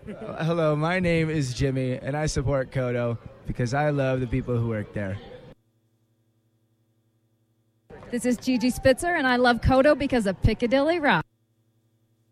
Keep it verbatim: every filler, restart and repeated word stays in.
Uh, Hello, my name is Jimmy, and I support Kodo because I love the people who work there. This is Gigi Spitzer, and I love Kodo because of Piccadilly Rock.